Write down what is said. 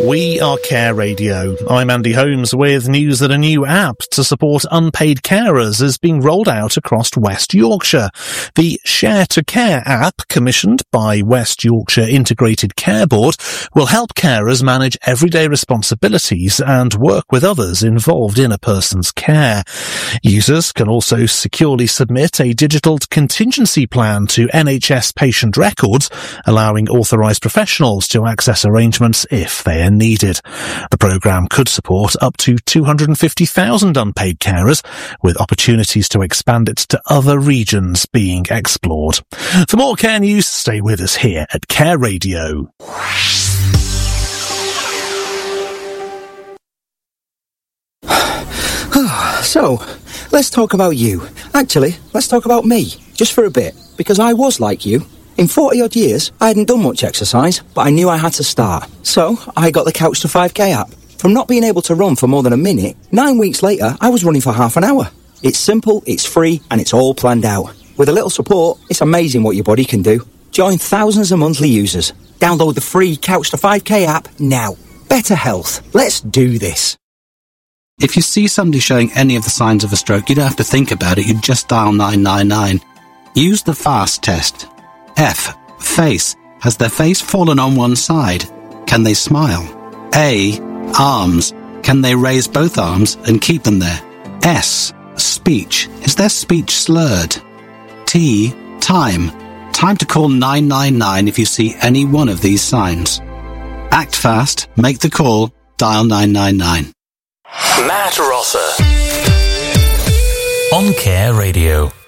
We are Care Radio. I'm Andy Holmes with news that a new app to support unpaid carers is being rolled out across West Yorkshire. The Share to Care app, commissioned by West Yorkshire Integrated Care Board, will help carers manage everyday responsibilities and work with others involved in a person's care. Users can also securely submit a digital contingency plan to NHS patient records, allowing authorised professionals to access arrangements if they are needed. The programme could support up to 250,000 unpaid carers, with opportunities to expand it to other regions being explored. For more care news, stay with us here at Care Radio. So, let's talk about you. Actually, let's talk about me, just for a bit, because I was like you. In 40-odd years, I hadn't done much exercise, but I knew I had to start. So, I got the Couch to 5K app. From not being able to run for more than a minute, 9 weeks later, I was running for half an hour. It's simple, it's free, and it's all planned out. With a little support, it's amazing what your body can do. Join thousands of monthly users. Download the free Couch to 5K app now. Better health. Let's do this. If you see somebody showing any of the signs of a stroke, you don't have to think about it, you just dial 999. Use the FAST test. F. Face. Has their face fallen on one side? Can they smile? A. Arms. Can they raise both arms and keep them there? S. Speech. Is their speech slurred? T. Time. Time to call 999 if you see any one of these signs. Act fast, make the call, dial 999. Matt Rosser on Care Radio.